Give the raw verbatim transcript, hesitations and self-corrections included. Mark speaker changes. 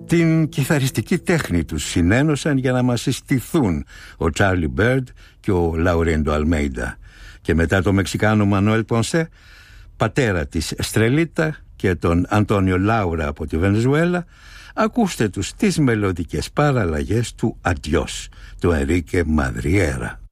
Speaker 1: Την κιθαριστική τέχνη τους συνένωσαν για να μας συστηθούν ο Τσάρλι Μπέρντ και ο Λαουρέντο Αλμέιντα, και μετά το Μεξικάνο Μανουέλ Πονσέ, πατέρα της Εστρελίτα, και τον Αντώνιο Λάουρα από τη Βενεζουέλα, ακούστε τους τις μελωδικές παραλλαγές του Αντιός του Ενρίκε Μαδριέρα.